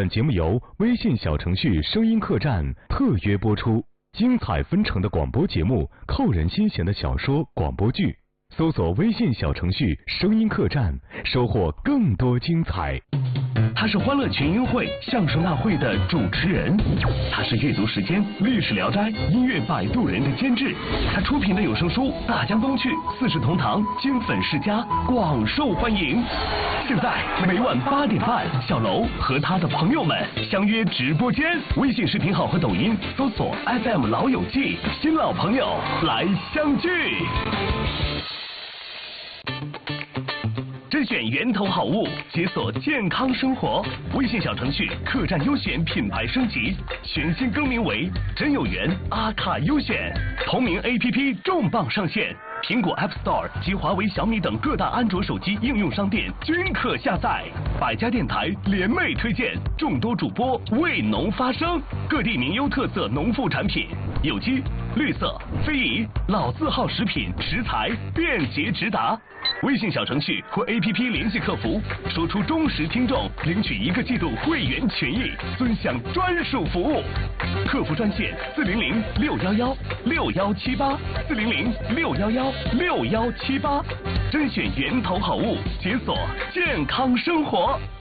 本节目由微信小程序声音客栈特约播出，精彩纷呈的广播节目，扣人心弦的小说广播剧，搜索微信小程序声音客栈，收获更多精彩。 他是欢乐群英会相声大会的主持人，他是阅读时间历史聊斋音乐摆渡人的监制，他出品的有声书《大江东去》四世同堂金粉世家广受欢迎。现在每晚8点半，小楼和他的朋友们相约直播间，微信视频号和抖音搜索 FM 老友记，新老朋友来相聚。甄选源头好物，解锁健康生活。微信小程序客栈优选品牌升级，全新更名为真有缘阿卡优选。同名 APP 重磅上线，苹果 App Store 及华为、小米等各大安卓手机应用商店均可下载。百家电台联袂推荐，众多主播为农发声，各地名优特色农副产品，有机、绿色、非遗、老字号食品食材便捷直达。微信小程序或 APP 联系客服，说出忠实听众，领取1个季度会员权益，尊享专属服务。客服专线400-611-6178 400-611-6178，甄选源头好物，解锁健康生活。